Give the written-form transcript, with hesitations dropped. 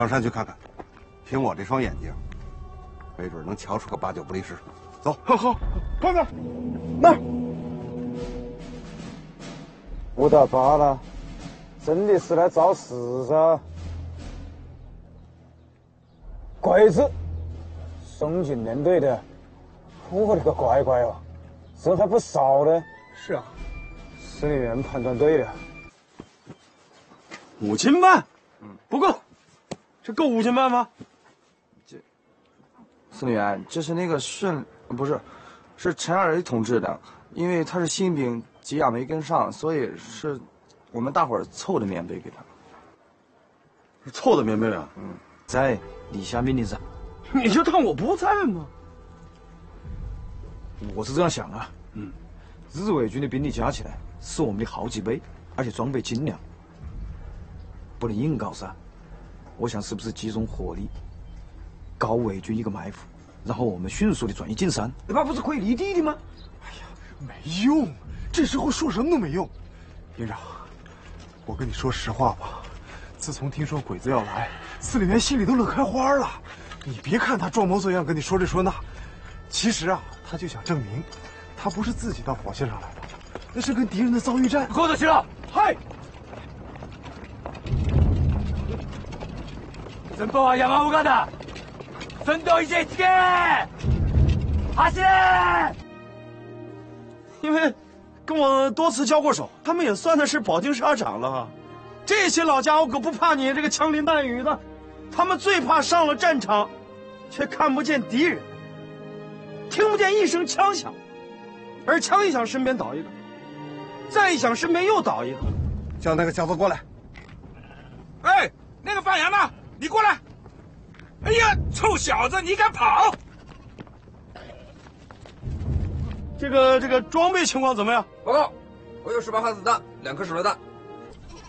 上山去看看，凭我这双眼睛，没准能瞧出个8、9不离十。走， 好，快点，那。 吴大发了，真的是来找事噻。鬼子送进连队的，我的个乖乖哦，人还不少呢。 是啊， 司令员判断对了。 5斤半，不够，这够5斤半吗？ 司令员，这是那个不是陈二雷同志的，因为他是新兵，给养没跟上，所以是我们大伙儿凑的棉被给他。 是凑的棉被啊？ 在你下命令上。 你就当我不在吗？ 我是这样想啊，日伪军的兵力加起来是我们的好几倍，而且装备精良，不能硬搞噻。我想是不是集中火力，搞伪军一个埋伏，然后我们迅速的转移进山，那不是可以离地的吗？ 哎呀，没用，这时候说什么都没用。营长，我跟你说实话吧，自从听说鬼子要来，司令员心里都乐开花了。你别看他装模作样跟你说这说那，其实啊，他就想证明，他不是自己到火线上来的，那是跟敌人的遭遇战。 够得起了， 嗨！ 전부와 양아우가다 선도 이제 지게 하시래。 因为跟我多次交过手，他们也算的是饱经沙场了。这些老家伙可不怕你这个枪林弹雨的，他们最怕上了战场，却看不见敌人，听不见一声枪响，而枪一响身边倒一个，再一响身边又倒一个。 叫那个小子过来。 哎，那个范阳呢？你过来！哎呀，臭小子，你敢跑！ 这个装备情况怎么样？ 报告，我有18发子弹，2颗手榴弹。